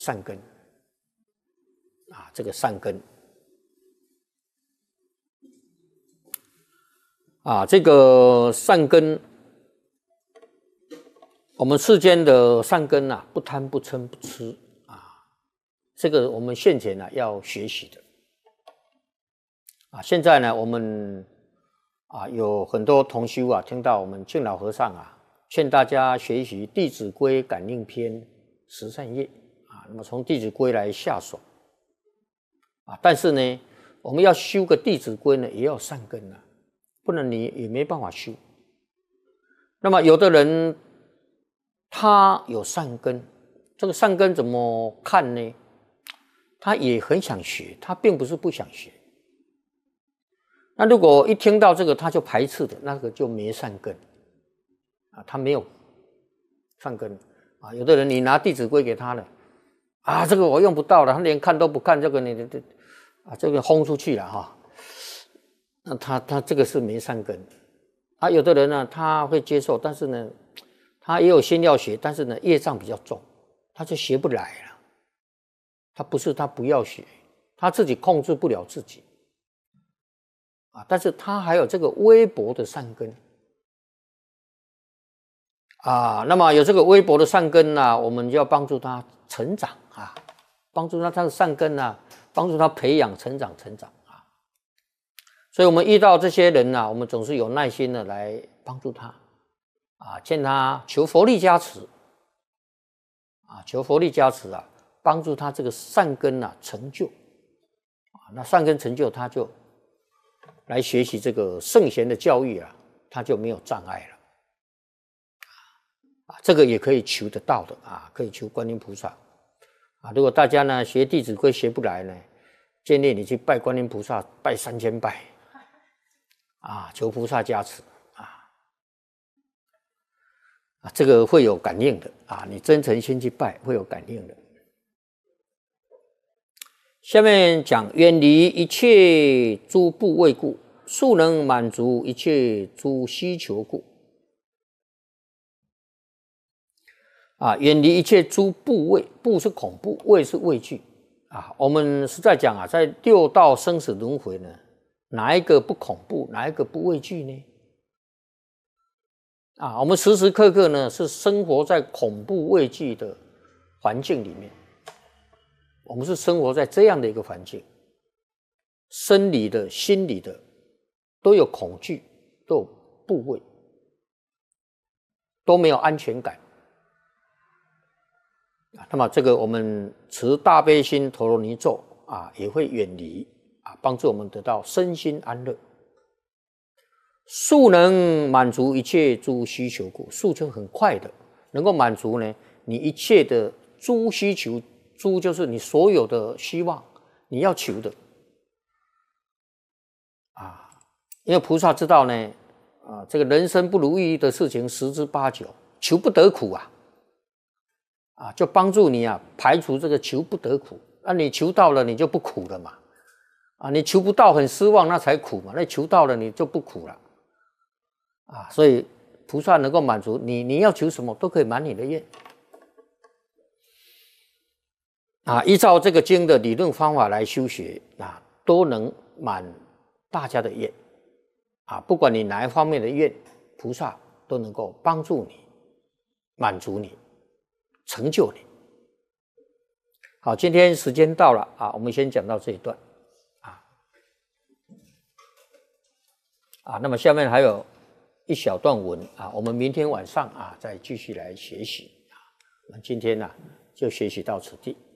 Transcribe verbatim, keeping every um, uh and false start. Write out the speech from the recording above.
善根啊，这个善根啊，这个善根，我们世间的善根啊，不贪不嗔不痴啊，这个我们现前呢、啊、要学习的啊。现在呢，我们啊有很多同修啊，听到我们敬老和尚啊，劝大家学习《弟子规》感应篇十善业啊，那么从《弟子规》来下手啊。但是呢，我们要修个《弟子规》呢，也要善根啊。不然你也没办法修。那么有的人他有善根，这个善根怎么看呢？他也很想学，他并不是不想学。那如果一听到这个他就排斥的，那个就没善根啊，他没有善根啊。有的人你拿《弟子规》给他了啊，这个我用不到了，他连看都不看，这个你这啊这个轰出去了哈。那他他这个是没善根啊。有的人呢，他会接受，但是呢，他也有心要学，但是呢，业障比较重，他就学不来了。他不是他不要学，他自己控制不了自己啊。但是他还有这个微薄的善根啊。那么有这个微薄的善根呢、啊，我们就要帮助他成长啊，帮助他他的善根呢、啊，帮助他培养成长成长。所以我们遇到这些人啊，我们总是有耐心的来帮助他啊，劝他求佛力加持啊，求佛力加持啊，帮助他这个善根啊成就啊。那善根成就，他就来学习这个圣贤的教育啊，他就没有障碍了啊。这个也可以求得到的啊，可以求观音菩萨啊。如果大家呢学《弟子规》学不来呢，建议你去拜观音菩萨，拜三千拜。啊，求菩萨加持啊！啊，这个会有感应的啊！你真诚心去拜，会有感应的。下面讲远离一切诸怖畏故，速能满足一切诸需求故。啊，远离一切诸怖畏，怖是恐怖，畏是畏惧啊。我们是在讲啊，在六道生死轮回呢。哪一个不恐怖，哪一个不畏惧呢？啊，我们时时刻刻呢是生活在恐怖畏惧的环境里面，我们是生活在这样的一个环境，生理的、心理的都有恐惧，都有怖畏，都没有安全感。啊，那么这个我们持大悲心陀罗尼咒啊，也会远离。啊，帮助我们得到身心安乐，速能满足一切诸需求故，速就很快的能够满足呢你一切的诸需求，诸就是你所有的希望，你要求的啊。因为菩萨知道呢，啊，这个人生不如意的事情十之八九，求不得苦啊，啊，就帮助你啊排除这个求不得苦，那你求到了，你就不苦了嘛。啊，你求不到很失望，那才苦嘛。那求到了，你就不苦了，啊，所以菩萨能够满足你，你要求什么都可以满你的愿，啊，依照这个经的理论方法来修学啊，都能满大家的愿，啊，不管你哪一方面的愿，菩萨都能够帮助你，满足你，成就你。好，今天时间到了啊，我们先讲到这一段。啊，那么下面还有一小段文啊，我们明天晚上啊再继续来学习啊。我们今天呢、啊、就学习到此地。